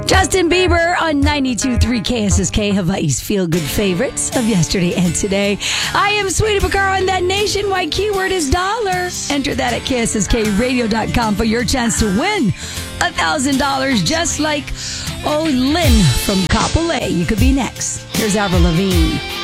Justin Bieber on 92.3 KSSK, Hawaii's feel-good favorites of yesterday and today. I am Sweetie Picaro, and that nationwide keyword is dollar. Enter that at KSSKradio.com for your chance to win $1,000, just like Lynn from Kapolei. You could be next. Here's Avril Lavigne.